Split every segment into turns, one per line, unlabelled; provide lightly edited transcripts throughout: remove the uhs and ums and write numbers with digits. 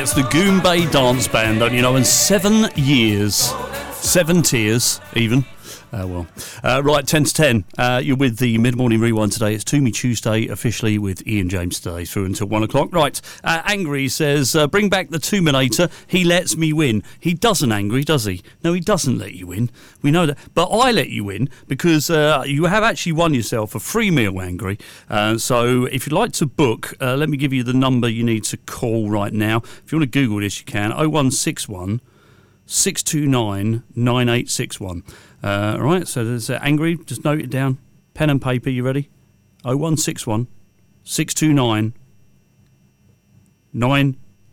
That's the Goombay Dance Band, don't you know? And 7 years, 7 tears, even. Right, 10 to 10. You're with the Mid-Morning Rewind today. It's To Me Tuesday, officially with Ian James today, through until 1 o'clock. Right, Angry says, bring back the Two-Minator. He lets me win. He doesn't, Angry, does he? No, he doesn't let you win. We know that. But I let you win because you have actually won yourself a free meal, Angry. So if you'd like to book, let me give you the number you need to call right now. If you want to Google this, you can. 0161 629 9861. All right, so there's Angry, just note it down. Pen and paper, you ready? 0161 629 9.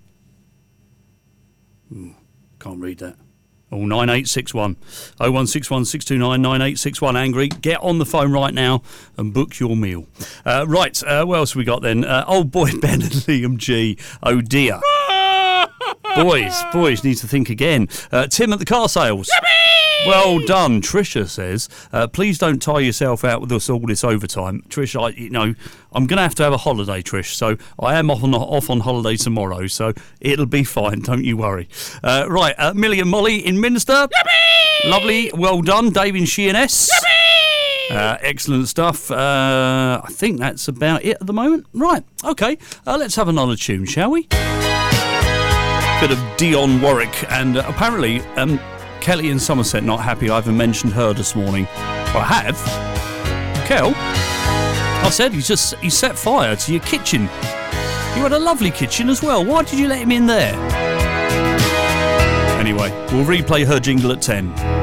Can't read that. 9861. 0161 629 9861. Angry, get on the phone right now and book your meal. Right, what else have we got then? Old boy Ben and Liam G. Oh dear. Boys need to think again. Tim at the car sales. Yippee! Well done. Tricia says, please don't tire yourself out with all this overtime. Trish, I'm going to have a holiday, Trish. So I am off on holiday tomorrow, so it'll be fine. Don't you worry. Right, Millie and Molly in Minster. Yippee! Lovely. Well done. Dave in Sheerness. Yippee! Excellent stuff. I think that's about it at the moment. Right, okay. Let's have another tune, shall we? Bit of Dionne Warwick, and apparently Kelly in Somerset not happy I haven't mentioned her this morning. Well, I have. Kel, I said he set fire to your kitchen. You had a lovely kitchen as well. Why did you let him in there? Anyway, we'll replay her jingle at 10.